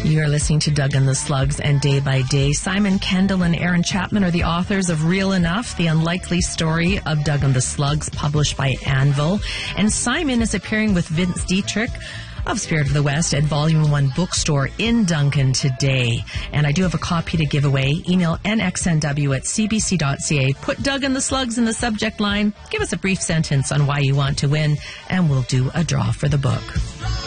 You're listening to Doug and the Slugs and Day by Day. Simon Kendall and Aaron Chapman are the authors of Real Enough, the unlikely story of Doug and the Slugs, published by Anvil. And Simon is appearing with Vince Dietrich of Spirit of the West at Volume 1 Bookstore in Duncan today. And I do have a copy to give away. Email nxnw@cbc.ca. Put Doug and the Slugs in the subject line. Give us a brief sentence on why you want to win, and we'll do a draw for the book.